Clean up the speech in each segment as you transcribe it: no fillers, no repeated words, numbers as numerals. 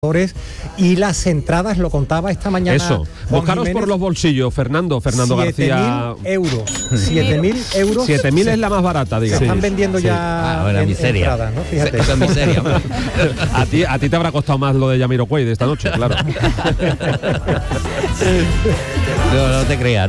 y las entradas, lo contaba esta mañana. Eso, buscaros por los bolsillos, Fernando García. 7.000 euros. 7.000 es la más barata, digamos. Se están vendiendo ya entradas, ¿no? Fíjate. Esa miseria. A ti te habrá costado más lo de Jamiroquai de esta noche, claro. No te creas.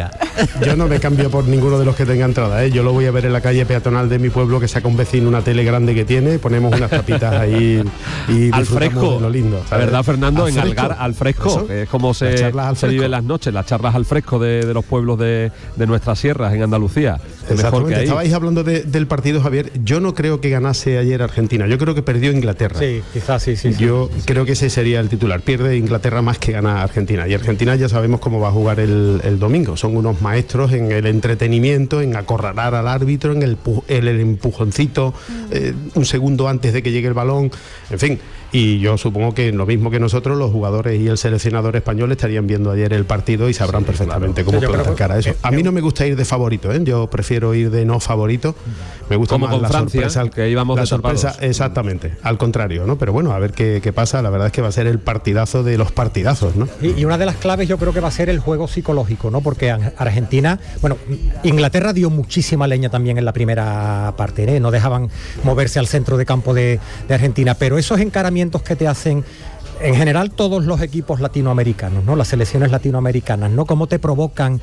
Yo no me cambio por ninguno de los que tenga entrada, ¿eh? Yo lo voy a ver en la calle peatonal de mi pueblo, que saca un vecino una tele grande que tiene, ponemos unas tapitas ahí y al fresco, de lo lindo, ¿sabes? ¿Verdad, Fernando? En Algar al fresco, que es como se viven las noches, las charlas al fresco de los pueblos de nuestras sierras en Andalucía. Mejor que ahí. Estabais hablando del partido, Javier. Yo no creo que ganase ayer Argentina, yo creo que perdió Inglaterra. Sí, quizás sí. Yo creo que ese sería el titular. Pierde Inglaterra más que gana Argentina. Y Argentina ya sabemos cómo va a jugar el domingo. Son unos maestros en el entretenimiento, en acorralar al árbitro, en el empujoncito un segundo antes de que llegue el balón, en fin. Y yo supongo que lo mismo que nosotros, los jugadores y el seleccionador español estarían viendo ayer el partido y sabrán perfectamente cómo plantar cara a eso. A mí no me gusta ir de favorito, ¿eh? Yo prefiero ir de no favorito. Me gusta como más con la Francia, sorpresa, que íbamos la de sorpresa, tapados. exactamente, al contrario, ¿no? Pero bueno, a ver qué pasa. La verdad es que va a ser el partidazo de los partidazos, ¿no? Y una de las claves yo creo que va a ser el juego psicológico, ¿no? Porque Argentina, Inglaterra dio muchísima leña también en la primera parte, ¿eh? No dejaban moverse al centro de campo de Argentina, pero esos encaramientos que te hacen en general todos los equipos latinoamericanos, ¿no? Las selecciones latinoamericanas, ¿no? Cómo te provocan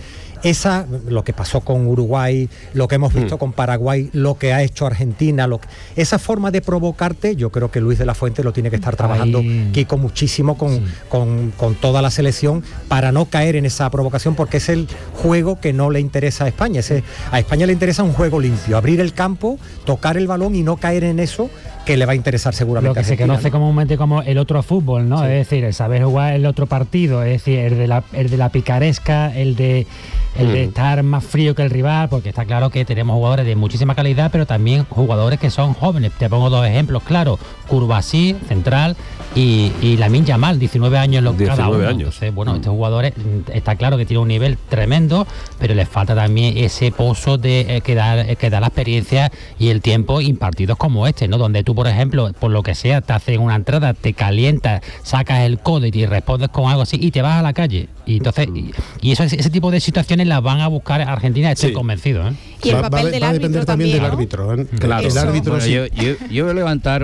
lo que pasó con Uruguay, lo que hemos visto con Paraguay, lo que ha hecho Argentina, esa forma de provocarte, yo creo que Luis de la Fuente lo tiene que estar trabajando, Kiko, muchísimo con toda la selección para no caer en esa provocación, porque es el juego que no le interesa a España. A España le interesa un juego limpio, abrir el campo, tocar el balón y no caer en eso que le va a interesar seguramente. Lo que se conoce comúnmente como el otro fútbol, ¿no? Sí. Es decir, el saber jugar el otro partido, es decir, el de la picaresca, el de estar más frío que el rival, porque está claro que tenemos jugadores de muchísima calidad, pero también jugadores que son jóvenes. Te pongo dos ejemplos claros: Curbasí, central, y Lamine Yamal, 19 años cada uno. Entonces, estos jugadores está claro que tienen un nivel tremendo, pero les falta también ese pozo de que da la experiencia y el tiempo en partidos como este, ¿no? Donde tú, por ejemplo, por lo que sea, te hacen una entrada, te calientas, sacas el codo y respondes con algo así y te vas a la calle. Y entonces, ese tipo de situaciones las van a buscar Argentina, estoy convencido, ¿eh? Y el papel del árbitro va a depender también del árbitro, ¿eh? Claro. El árbitro yo voy a levantar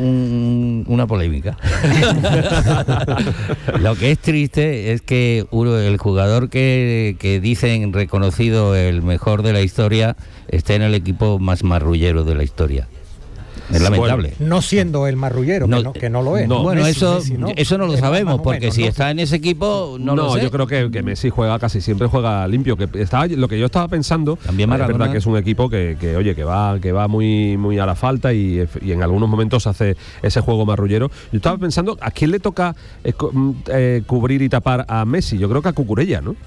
una polémica. Lo que es triste es que el jugador que dicen reconocido el mejor de la historia esté en el equipo más marrullero de la historia. Es lamentable. No siendo el marrullero, que no lo es. No. Bueno, Messi, eso no lo sabemos, porque si está en ese equipo, no lo sé. Yo creo que Messi casi siempre juega limpio. Lo que yo estaba pensando, también es verdad que es un equipo que va muy, muy a la falta y en algunos momentos hace ese juego marrullero. Yo estaba pensando, ¿a quién le toca cubrir y tapar a Messi? Yo creo que a Cucurella, ¿no?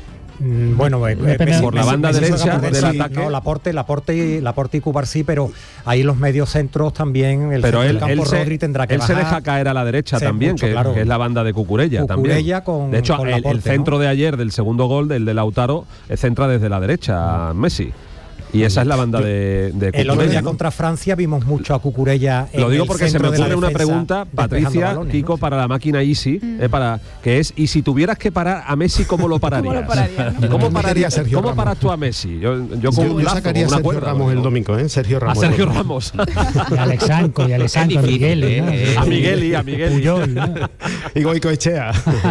Por la banda derecha del ataque. No, Laporte y Cubarsí, pero ahí los medios centros también, pero el campo Rodri tendrá que bajar. Él se deja caer a la derecha también, que es la banda de Cucurella también. De hecho, el centro de ayer del segundo gol, del de Lautaro, centra desde la derecha a Messi. Y esa es la banda de Cucurella. El otro día contra Francia vimos mucho a Cucurella. Lo digo porque se me ocurre una pregunta, Patricia, balones, Kiko, ¿no? Para la máquina Easy, que es: y si tuvieras que parar a Messi, ¿cómo lo pararías? ¿Cómo paras tú a Messi? Yo sacaría a Sergio Ramos el domingo, ¿eh? Sergio Ramos. A Sergio Ramos. Y Alexandro, a Miguel, ¿no? A Miguel. Puyol, ¿no? Y Goicoechea.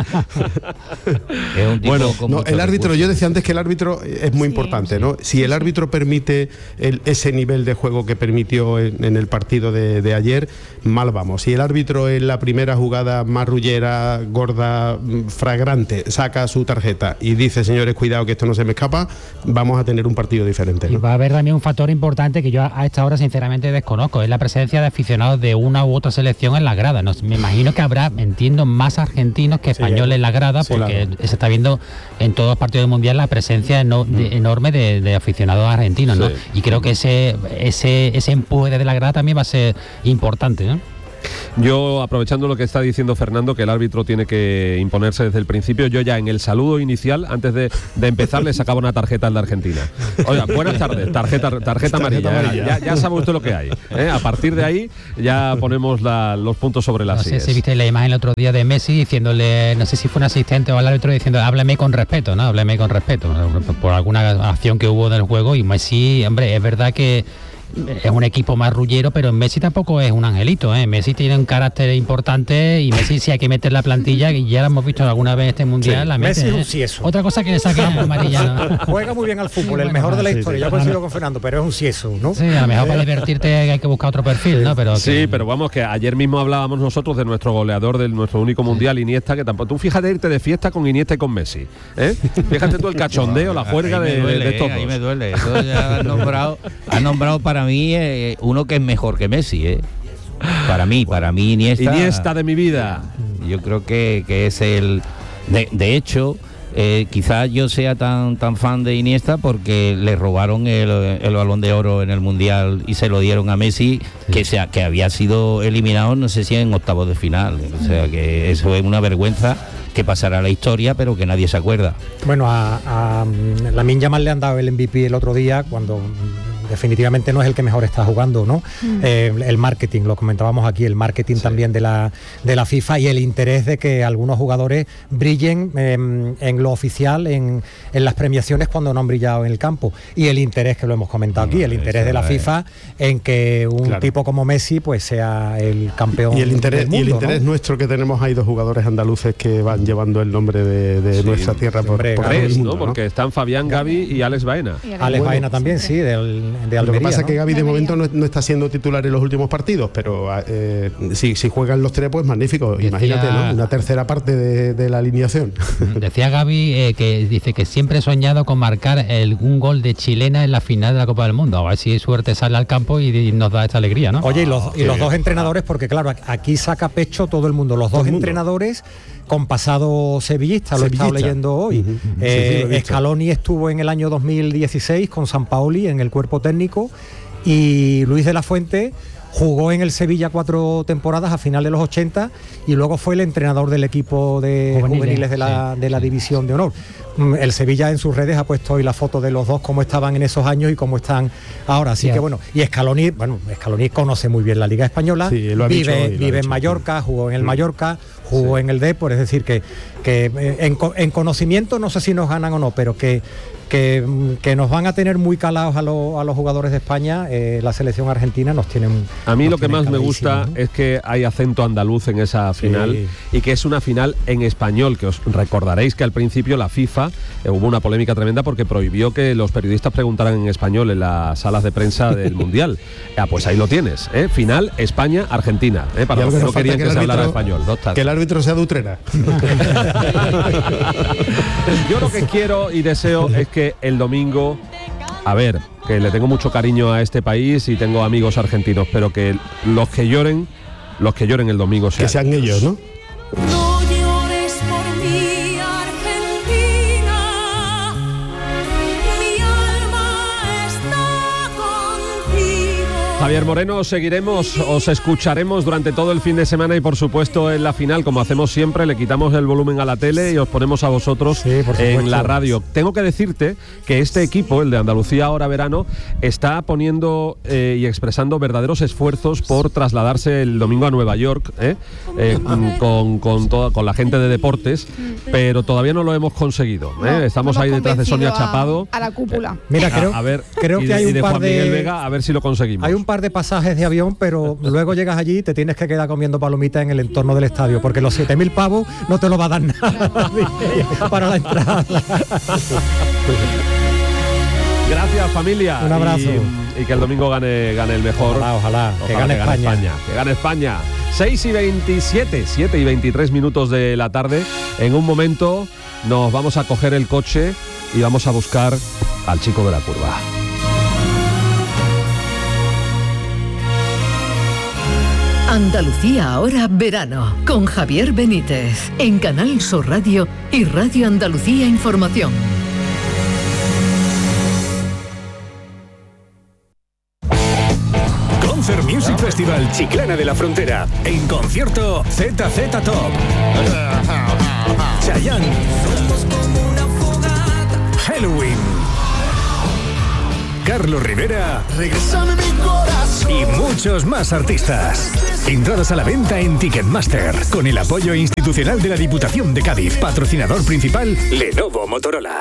El árbitro, yo decía antes que el árbitro es muy importante, ¿no? Si el árbitro permite ese nivel de juego que permitió en el partido de ayer, mal vamos. Si el árbitro en la primera jugada marrullera, gorda, fragrante, saca su tarjeta y dice: señores, cuidado que esto no se me escapa, vamos a tener un partido diferente, ¿no? Y va a haber también un factor importante que yo a esta hora sinceramente desconozco, es la presencia de aficionados de una u otra selección en la grada. Me imagino que habrá, entiendo, más argentinos que españoles en la grada, porque se está viendo en todos los partidos del Mundial la presencia enorme de aficionados argentinos, ¿no? Y creo que ese empuje desde la grada también va a ser importante, ¿no? Yo, aprovechando lo que está diciendo Fernando, que el árbitro tiene que imponerse desde el principio, yo ya en el saludo inicial, antes de empezar, le sacaba una tarjeta al de Argentina. Oiga, buenas tardes, tarjeta amarilla. Ya sabe usted lo que hay. A partir de ahí ya ponemos los puntos sobre las sillas. No sé si viste la imagen el otro día de Messi diciéndole, no sé si fue un asistente o al árbitro diciendo, hábleme con respeto, ¿no? Hábleme con respeto, por alguna acción que hubo en el juego. Y Messi, hombre, es verdad que es un equipo marrullero, pero Messi tampoco es un angelito, ¿eh? Messi tiene un carácter importante y Messi sí hay que meter la plantilla, y ya la hemos visto alguna vez este mundial, sí, la mete. Messi es un sieso. Otra cosa que le saquen amarilla, ¿no? Juega muy bien al fútbol, el mejor de la historia, yo coincido con Fernando, pero es un sieso, ¿no? Sí, a lo mejor para divertirte hay que buscar otro perfil, ¿no? Pero sí, pero vamos, que ayer mismo hablábamos nosotros de nuestro goleador, de nuestro único mundial, Iniesta, que tampoco, tú fíjate irte de fiesta con Iniesta y con Messi, ¿eh? Fíjate tú el cachondeo, la juerga de estos dos. Ahí me duele, eso ya ha nombrado para mí uno que es mejor que Messi, ¿eh? Para mí Iniesta de mi vida. Yo creo que es el... De hecho, quizás yo sea tan fan de Iniesta porque le robaron el Balón de Oro en el Mundial y se lo dieron a Messi, que había sido eliminado, no sé si en octavos de final. O sea, que eso es una vergüenza que pasará a la historia, pero que nadie se acuerda. Bueno, a Lamine Yamal le han dado el MVP el otro día, cuando definitivamente no es el que mejor está jugando, ¿no? El marketing, lo comentábamos aquí, el marketing también de la FIFA, y el interés de que algunos jugadores brillen en lo oficial, en las premiaciones, cuando no han brillado en el campo, y el interés, que lo hemos comentado aquí, el interés de la FIFA en que un tipo como Messi pues sea el campeón y el interés del mundo, y el interés, ¿no? Nuestro, que tenemos ahí dos jugadores andaluces que van llevando el nombre de nuestra tierra por tres, el mundo, ¿no? Porque están Fabián, Gavi y Alex Baena. Alex Baena también, sí, de Almería. Lo que pasa es que Gavi de Almería. momento no está siendo titular en los últimos partidos, pero si juegan los tres, pues magnífico. Imagínate, ¿no? Una tercera parte de la alineación. Decía Gavi que dice que siempre he soñado con marcar un gol de chilena en la final de la Copa del Mundo. A ver si suerte sale al campo y nos da esta alegría, ¿no? Oye, y los dos entrenadores, porque claro, aquí saca pecho todo el mundo. Los dos entrenadores con pasado sevillista, lo he estado leyendo hoy. Scaloni estuvo en el año 2016 con Sampaoli en el cuerpo técnico, y Luis de la Fuente jugó en el Sevilla 4 temporadas a final de los 80 y luego fue el entrenador del equipo de juveniles de la División de Honor. El Sevilla en sus redes ha puesto hoy la foto de los dos, cómo estaban en esos años y cómo están ahora. Así que bueno, y Scaloni conoce muy bien la Liga Española, vive en Mallorca, jugó en el Mallorca, jugó en el Depor, es decir que en conocimiento no sé si nos ganan o no, pero que nos van a tener muy calados a los jugadores de España. La selección argentina nos tiene. A mí lo que más me gusta, ¿no?, es que hay acento andaluz en esa final, y que es una final en español, que os recordaréis que al principio la FIFA hubo una polémica tremenda porque prohibió que los periodistas preguntaran en español en las salas de prensa del Mundial. Pues ahí lo tienes, final España-Argentina, para los que no querían que se hablara español. Que el árbitro sea de Utrera. Yo lo que quiero y deseo es que el domingo, a ver, que le tengo mucho cariño a este país y tengo amigos argentinos, pero que los que lloren el domingo sean ellos, ¿no? No llores por mí, Argentina, mi alma está contigo. Javier Moreno, os escucharemos durante todo el fin de semana y por supuesto en la final, como hacemos siempre, le quitamos el volumen a la tele y os ponemos a vosotros en la radio. Tengo que decirte que este equipo, el de Andalucía Ahora Verano, está poniendo y expresando verdaderos esfuerzos por trasladarse el domingo a Nueva York, con la gente de deportes, pero todavía no lo hemos conseguido. Estamos ahí detrás de Sonia Chapado. A la cúpula. Mira, creo que hay un par Juan Miguel Vega, a ver si lo conseguimos. Hay un par de pasajes de avión, pero luego llegas allí y te tienes que quedar comiendo palomitas en el entorno del estadio, porque los 7.000 pavos no te lo va a dar nada para la entrada. Gracias, familia. Un abrazo. Y que el domingo gane el mejor. Ojalá. Que gane España. Que gane España. 6:27, 7:23 minutos de la tarde. En un momento nos vamos a coger el coche y vamos a buscar al chico de la curva. Andalucía Ahora Verano, con Javier Benítez, en Canal Sur Radio y Radio Andalucía Información. Concert Music Festival Festival Chiclana de la Frontera. En concierto ZZ Top, Chayanne, Halloween, Carlos Rivera y muchos más artistas. Entradas a la venta en Ticketmaster, con el apoyo institucional de la Diputación de Cádiz. Patrocinador principal, Lenovo Motorola.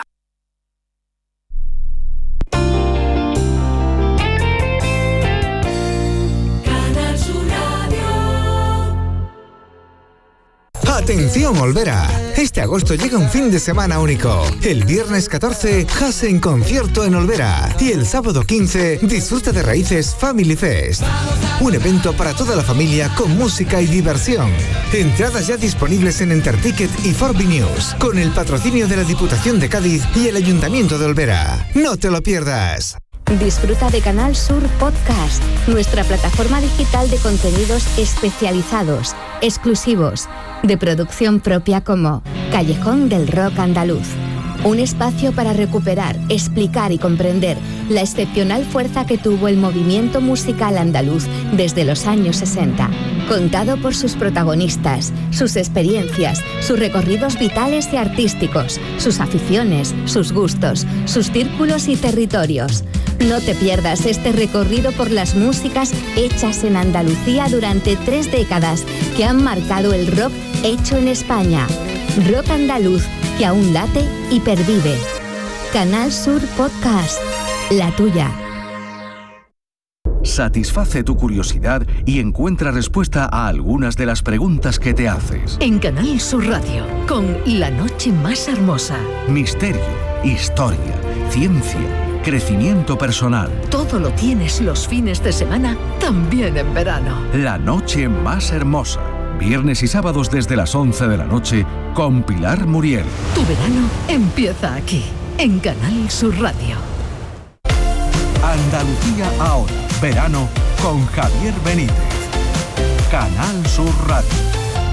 Atención Olvera, este agosto llega un fin de semana único. El viernes 14, Jase en concierto en Olvera. Y el sábado 15, disfruta de Raíces Family Fest. Un evento para toda la familia con música y diversión. Entradas ya disponibles en Enterticket y Forbi News, con el patrocinio de la Diputación de Cádiz y el Ayuntamiento de Olvera. No te lo pierdas. Disfruta de Canal Sur Podcast, nuestra plataforma digital de contenidos especializados, exclusivos, de producción propia como Callejón del Rock Andaluz. Un espacio para recuperar, explicar y comprender la excepcional fuerza que tuvo el movimiento musical andaluz desde los años 60. Contado por sus protagonistas, sus experiencias, sus recorridos vitales y artísticos, sus aficiones, sus gustos, sus círculos y territorios. No te pierdas este recorrido por las músicas hechas en Andalucía durante 3 décadas que han marcado el rock hecho en España. Rock andaluz que aún late y pervive. Canal Sur Podcast, la tuya. Satisface tu curiosidad y encuentra respuesta a algunas de las preguntas que te haces. En Canal Sur Radio, con La Noche Más Hermosa. Misterio, historia, ciencia, crecimiento personal. Todo lo tienes los fines de semana, también en verano. La Noche Más Hermosa. Viernes y sábados desde las 11 de la noche con Pilar Muriel. Tu verano empieza aquí, en Canal Sur Radio. Andalucía ahora. Verano con Javier Benítez. Canal Sur Radio.